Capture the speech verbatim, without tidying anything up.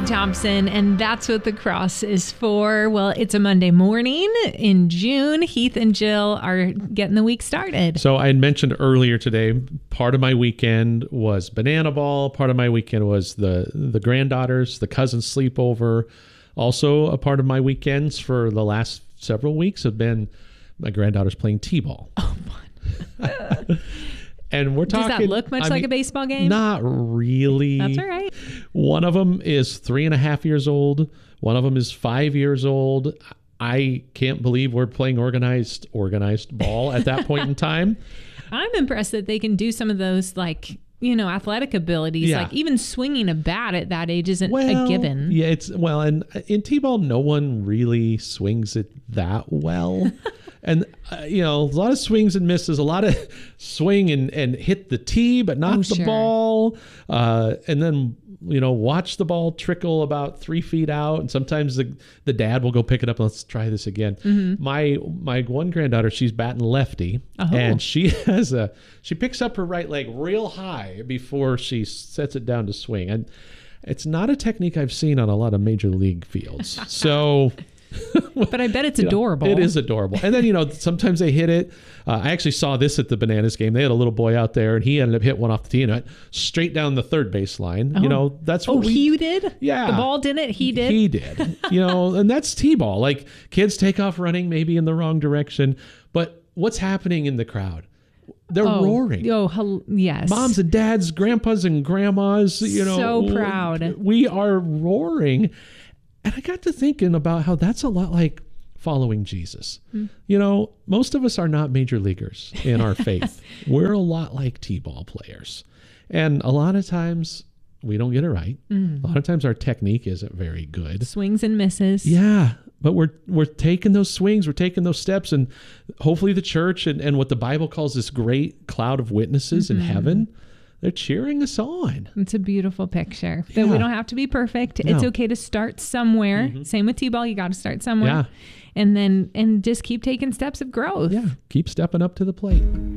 Thompson, and that's what the cross is for. Well, it's a Monday morning in June. Heath and Jill are getting the week started. So I had mentioned earlier today, part of my weekend was Banana Ball. Part of my weekend was the, the granddaughters, the cousins sleepover. Also, a part of my weekends for the last several weeks have been my granddaughters playing T-ball. Oh, fun. And we're talking. Does that look much I like mean, a baseball game? Not really. That's all right. One of them is three and a half years old. One of them is five years old. I can't believe we're playing organized organized ball at that point in time. I'm impressed that they can do some of those, like, you know, athletic abilities. Yeah. Like even swinging a bat at that age isn't Well, a given. Yeah, it's well, and in T-ball, no one really swings it that well. And, uh, you know, a lot of swings and misses, a lot of swing and, and hit the tee, but not Oh, the sure. ball. Uh, and then, you know, watch the ball trickle about three feet out. And sometimes the, the dad will go pick it up. Let's try this again. Mm-hmm. My my one granddaughter, she's batting lefty. Oh. And she has a, she picks up her right leg real high before she sets it down to swing. And it's not a technique I've seen on a lot of major league fields. So... But I bet it's You know, adorable. it is adorable. And then, you know, sometimes they hit it. Uh, I actually saw this at the Bananas game. They had a little boy out there, and he ended up hitting one off the tee and it went straight down the third base line. Oh. You know, that's what Oh, we... he did? Yeah. The ball didn't? He did? He did. You know, and that's T-ball. Like, kids take off running maybe in the wrong direction. But what's happening in the crowd? They're oh, roaring. Oh, hel- yes. Moms and dads, grandpas and grandmas, you know. So proud. We are roaring. And I got to thinking about how that's a lot like following Jesus. Hmm. You know, most of us are not major leaguers in our faith. We're a lot like T-ball players. And a lot of times we don't get it right. Mm. A lot of times our technique isn't very good. Swings and misses. Yeah. But we're we're taking those swings, we're taking those steps, and hopefully the church and, and what the Bible calls this great cloud of witnesses mm-hmm. in heaven, they're cheering us on. It's a beautiful picture. Yeah. That we don't have to be perfect. No. It's okay to start somewhere. Mm-hmm. Same with T-ball. You got to start somewhere. Yeah. And then and just keep taking steps of growth. Yeah. Keep stepping up to the plate.